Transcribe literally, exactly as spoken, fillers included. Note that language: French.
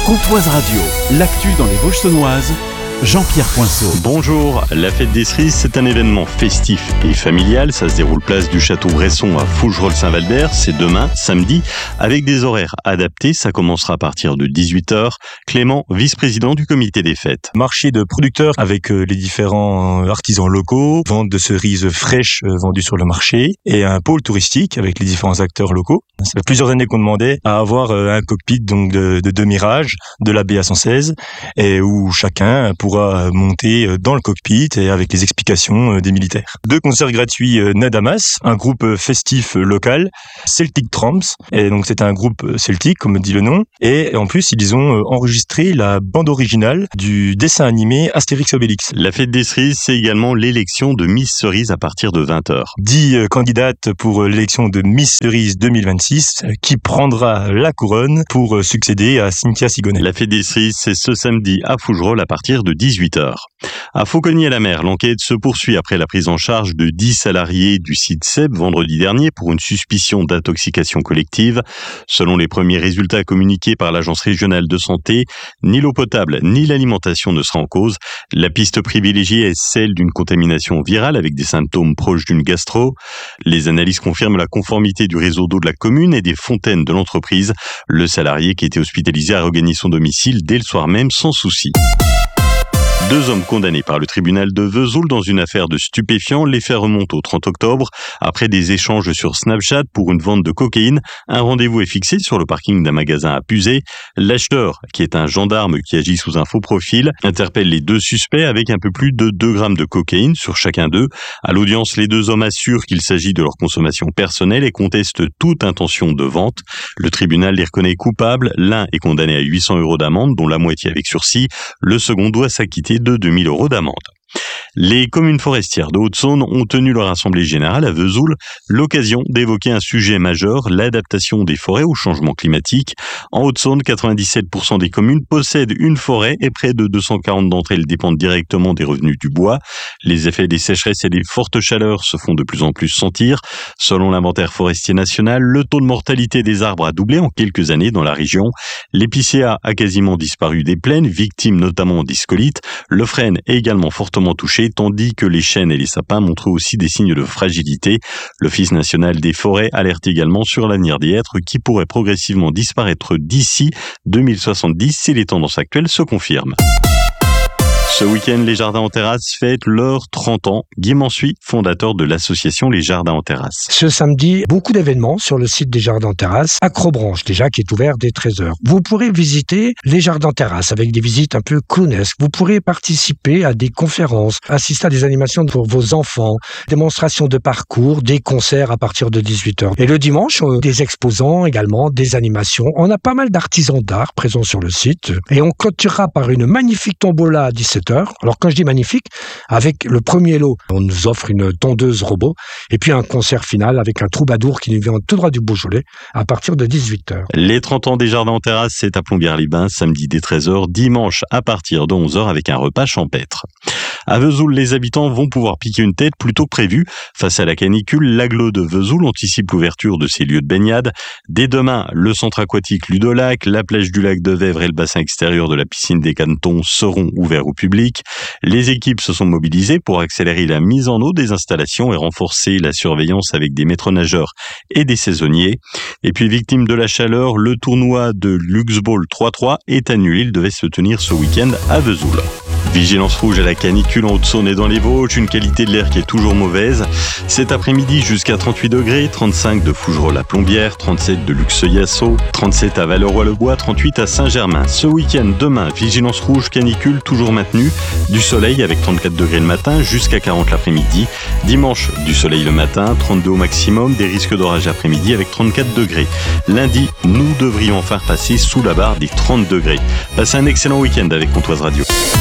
Comtoise Radio, l'actu dans les Vosges saunoises, Jean-Pierre Poinceau. Bonjour, la fête des cerises, c'est un événement festif et familial. Ça se déroule place du Château Bresson à Fougerolles-Saint-Valbert. C'est demain, samedi, avec des horaires adaptés. Ça commencera à partir de dix-huit heures. Clément, vice-président du comité des fêtes. Marché de producteurs avec les différents artisans locaux, vente de cerises fraîches vendues sur le marché et un pôle touristique avec les différents acteurs locaux. Ça fait plusieurs années qu'on demandait à avoir un cockpit donc de, de deux mirages de la baie à cent seize et où chacun pourra monter dans le cockpit et avec les explications des militaires. Deux concerts gratuits Nadamas, un groupe festif local, Celtic Tramps, et donc c'est un groupe celtique comme dit le nom, et en plus ils ont enregistré la bande originale du dessin animé Astérix Obélix. La fête des cerises, c'est également l'élection de Miss Cerise à partir de vingt heures. Dix candidates pour l'élection de Miss Cerise deux mille vingt-six qui prendra la couronne pour succéder à Cynthia Sigonnet. La fête des cerises, c'est ce samedi à Fougerolles à partir de dix-huit heures. À Fauconnier-la-Mer, l'enquête se poursuit après la prise en charge de dix salariés du site S E B vendredi dernier pour une suspicion d'intoxication collective. Selon les premiers résultats communiqués par l'Agence régionale de santé, ni l'eau potable ni l'alimentation ne sera en cause. La piste privilégiée est celle d'une contamination virale avec des symptômes proches d'une gastro. Les analyses confirment la conformité du réseau d'eau de la commune et des fontaines de l'entreprise. Le salarié qui était hospitalisé a regagné son domicile dès le soir même sans souci. Deux hommes condamnés par le tribunal de Vesoul dans une affaire de stupéfiants. Les faits remontent au trente octobre. Après des échanges sur Snapchat pour une vente de cocaïne, un rendez-vous est fixé sur le parking d'un magasin à Puzet. L'acheteur, qui est un gendarme qui agit sous un faux profil, interpelle les deux suspects avec un peu plus de deux grammes de cocaïne sur chacun d'eux. À l'audience, les deux hommes assurent qu'il s'agit de leur consommation personnelle et contestent toute intention de vente. Le tribunal les reconnaît coupables. L'un est condamné à huit cents euros d'amende, dont la moitié avec sursis. Le second doit s'acquitter de deux mille euros d'amende. Les communes forestières de Haute-Saône ont tenu leur assemblée générale à Vesoul, l'occasion d'évoquer un sujet majeur, l'adaptation des forêts au changement climatique. En Haute-Saône, quatre-vingt-dix-sept pour cent des communes possèdent une forêt et près de deux cent quarante d'entre elles dépendent directement des revenus du bois. Les effets des sécheresses et des fortes chaleurs se font de plus en plus sentir. Selon l'inventaire forestier national, le taux de mortalité des arbres a doublé en quelques années dans la région. L'épicéa a quasiment disparu des plaines, victime notamment des scolytes. Le frêne est également fortement touché, tandis que les chênes et les sapins montrent aussi des signes de fragilité. L'Office national des forêts alerte également sur l'avenir des hêtres qui pourrait progressivement disparaître d'ici deux mille soixante-dix si les tendances actuelles se confirment. Ce week-end, les Jardins en Terrasse fêtent leurs trente ans. Guy Mansuy, fondateur de l'association Les Jardins en Terrasse. Ce samedi, beaucoup d'événements sur le site des Jardins en Terrasse. Acrobranche, déjà, qui est ouvert dès treize heures. Vous pourrez visiter les Jardins en Terrasse avec des visites un peu clownesques. Vous pourrez participer à des conférences, assister à des animations pour vos enfants, démonstrations de parcours, des concerts à partir de dix-huit heures. Et le dimanche, des exposants également, des animations. On a pas mal d'artisans d'art présents sur le site. Et on clôturera par une magnifique tombola à dix-sept heures. Alors quand je dis magnifique, avec le premier lot, on nous offre une tondeuse robot et puis un concert final avec un troubadour qui nous vient tout droit du Beaujolais à partir de dix-huit heures. Les trente ans des Jardins en Terrasse, c'est à Plombières-les-Bains, samedi dès treize heures, dimanche à partir de onze heures avec un repas champêtre. À Vesoul, les habitants vont pouvoir piquer une tête plus tôt que prévu. Face à la canicule, l'agglo de Vesoul anticipe l'ouverture de ses lieux de baignade. Dès demain, le centre aquatique Ludolac, la plage du lac de Vèvre et le bassin extérieur de la piscine des Cantons seront ouverts au public. Les équipes se sont mobilisées pour accélérer la mise en eau des installations et renforcer la surveillance avec des maîtres nageurs et des saisonniers. Et puis, victime de la chaleur, le tournoi de Luxball trois trois est annulé. Il devait se tenir ce week-end à Vesoul. Vigilance rouge à la canicule en Haute-Saône et dans les Vosges, une qualité de l'air qui est toujours mauvaise. Cet après-midi jusqu'à trente-huit degrés, trente-cinq de Fougerolles à Plombières, trente-sept de Luxeuil-Yassau, trente-sept à Valleroy-le-Bois, trente-huit à Saint-Germain. Ce week-end, demain, vigilance rouge, canicule toujours maintenue, du soleil avec trente-quatre degrés le matin jusqu'à quarante l'après-midi. Dimanche, du soleil le matin, trente-deux au maximum, des risques d'orage l'après-midi avec trente-quatre degrés. Lundi, nous devrions enfin passer sous la barre des trente degrés. Passez un excellent week-end avec Comtoise Radio.